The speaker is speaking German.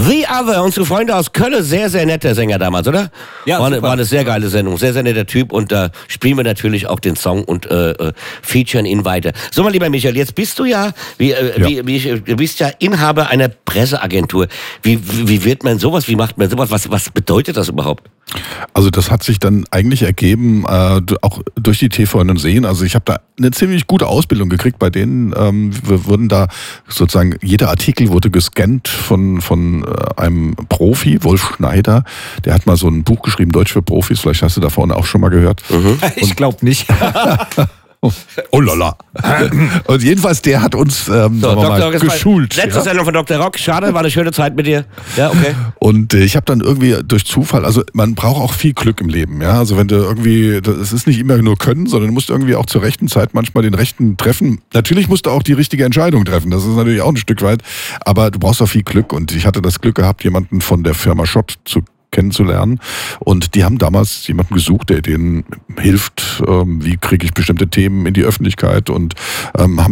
The Other, unsere Freunde aus Köln, sehr, sehr netter Sänger damals, oder? Ja, war eine sehr geile Sendung, sehr, sehr netter Typ und da spielen wir natürlich auch den Song und featuren ihn weiter. So, mein lieber Michael, jetzt bist du ja, du bist ja Inhaber einer Presseagentur. Wie wird man sowas, wie macht man sowas, was bedeutet das überhaupt? Also das hat sich dann eigentlich ergeben, auch durch die TV und Sehen. Also ich habe da eine ziemlich gute Ausbildung gekriegt bei denen. Wir wurden da sozusagen, jeder Artikel wurde gescannt von einem Profi, Wolf Schneider. Der hat mal so ein Buch geschrieben, Deutsch für Profis. Vielleicht hast du da vorne auch schon mal gehört. Ich glaube nicht. Oh lala. Und jedenfalls, der hat uns geschult. Letzte Sendung von Dr. Rock. Schade, war eine schöne Zeit mit dir. Ja, okay. Und ich habe dann irgendwie durch Zufall, also man braucht auch viel Glück im Leben. Ja? Also wenn du irgendwie, es ist nicht immer nur können, sondern du musst irgendwie auch zur rechten Zeit manchmal den rechten treffen. Natürlich musst du auch die richtige Entscheidung treffen. Das ist natürlich auch ein Stück weit. Aber du brauchst auch viel Glück. Und ich hatte das Glück gehabt, jemanden von der Firma Schott kennenzulernen. Und die haben damals jemanden gesucht, der denen hilft, wie kriege ich bestimmte Themen in die Öffentlichkeit und haben